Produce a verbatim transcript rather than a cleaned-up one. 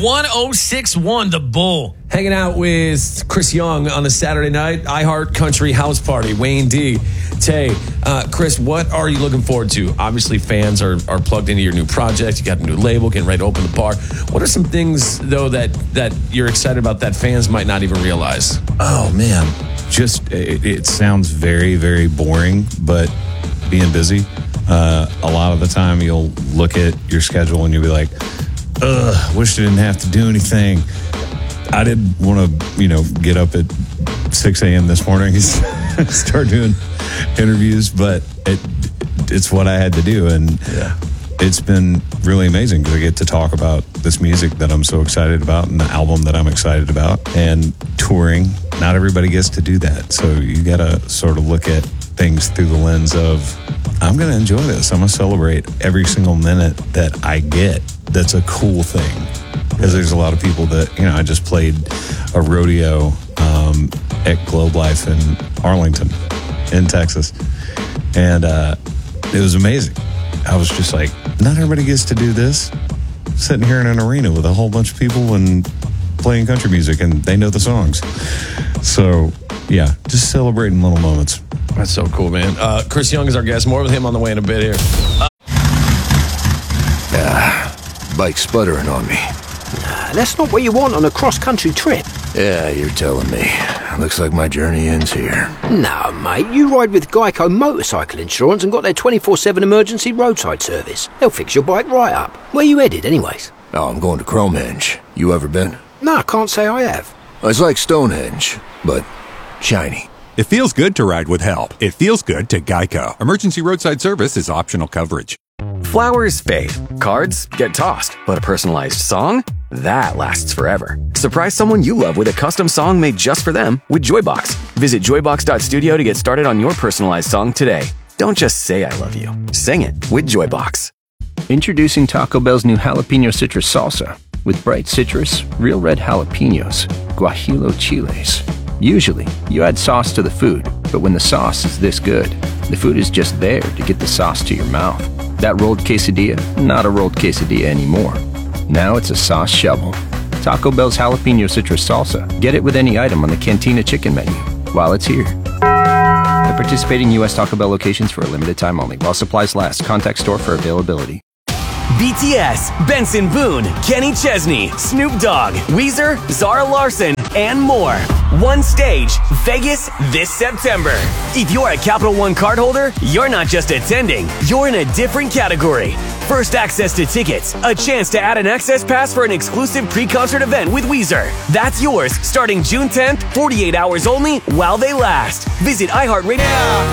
one oh six point one, The Bull. Hanging out with Chris Young on the Saturday night iHeart Country House Party. Wayne D, Tay. Uh, Chris, what are you looking forward to? Obviously, fans are, are plugged into your new project. You got a new label, getting ready to open the bar. What are some things, though, that, that you're excited about that fans might not even realize? Oh, man. Just, it, it sounds very, very boring, but being busy, uh, a lot of the time you'll look at your schedule and you'll be like, ugh, wish I didn't have to do anything. I didn't want to, you know, get up at six a.m. this morning and start doing interviews, but it, it's what I had to do. And yeah. It's been really amazing because I get to talk about this music that I'm so excited about and the album that I'm excited about and touring. Not everybody gets to do that. So you got to sort of look at things through the lens of, I'm going to enjoy this. I'm going to celebrate every single minute that I get. That's a cool thing. Because there's a lot of people that, you know, I just played a rodeo um, at Globe Life in Arlington, in Texas. And uh, it was amazing. I was just like, not everybody gets to do this. Sitting here in an arena with a whole bunch of people and playing country music, and they know the songs. So, yeah, just celebrating little moments. That's so cool, man. Uh, Chris Young is our guest. More with him on the way in a bit here. Uh- ah, bike's sputtering on me. Nah, that's not what you want on a cross-country trip. Yeah, you're telling me. Looks like my journey ends here. No, mate, you ride with Geico Motorcycle Insurance and got their twenty-four seven emergency roadside service. They'll fix your bike right up. Where you headed, anyways? Oh, I'm going to Cromehenge. You ever been? No, I can't say I have. It's like Stonehenge, but shiny. It feels good to ride with help. It feels good to Geico. Emergency roadside service is optional coverage. Flowers fade, cards get tossed, but a personalized song? That lasts forever. Surprise someone you love with a custom song made just for them with Joybox. Visit joybox dot studio to get started on your personalized song today. Don't just say I love you. Sing it with Joybox. Introducing Taco Bell's new jalapeno citrus salsa with bright citrus, real red jalapenos, guajillo chiles. Usually, you add sauce to the food, but when the sauce is this good, the food is just there to get the sauce to your mouth. That rolled quesadilla, not a rolled quesadilla anymore. Now it's a sauce shovel. Taco Bell's jalapeno citrus salsa. Get it with any item on the Cantina chicken menu while it's here. At participating U S Taco Bell locations for a limited time only. While supplies last. Contact store for availability. B T S, Benson Boone, Kenny Chesney, Snoop Dogg, Weezer, Zara Larson, and more. One stage, Vegas this September. If you're a Capital One cardholder, you're not just attending, you're in a different category. First access to tickets, a chance to add an access pass for an exclusive pre-concert event with Weezer. That's yours starting June tenth, forty-eight hours only while they last. Visit iHeartRadio.